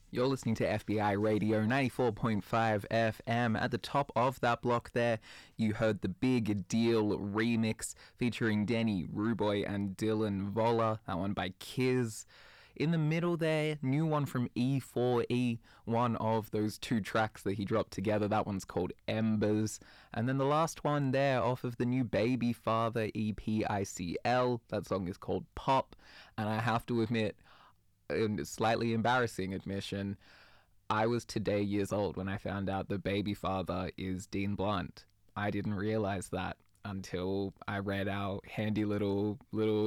You're listening to FBI Radio 94.5 FM. At the top of that block there, you heard the Big Deal remix featuring Denny Ruboy and Dylan Voller, that one by Kiz. In the middle there, new one from E4E, one of those two tracks that he dropped together. That one's called Embers. And then the last one there off of the new Baby Father EP ICL. That song is called Pop. And I have to admit, a slightly embarrassing admission, I was today years old when I found out the Baby Father is Dean Blunt. I didn't realize that until I read our handy little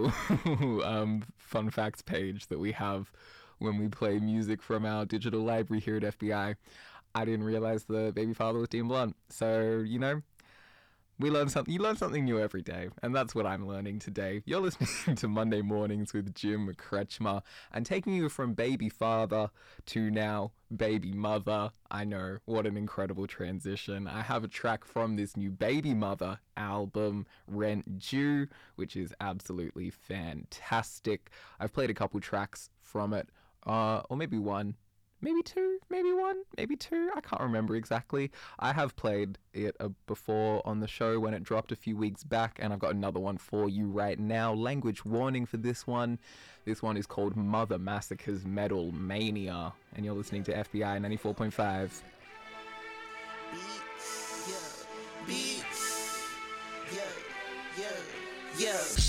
fun facts page that we have when we play music from our digital library here at FBI. I didn't realize the Baby Father was Dean Blunt. So, you know, you learn something new every day, and that's what I'm learning today. You're listening to Monday Mornings with Jim Kretschmer, and taking you from Baby Father to now Baby Mother. I know, what an incredible transition. I have a track from this new Baby Mother album, Rent Due, which is absolutely fantastic. I've played a couple tracks from it, or maybe one. Maybe two, maybe one, maybe two. I can't remember exactly. I have played it before on the show when it dropped a few weeks back, and I've got another one for you right now. Language warning for this one. This one is called Mother Massacre's Metal Mania, and you're listening to FBI 94.5. Beats, yeah, beats, yeah.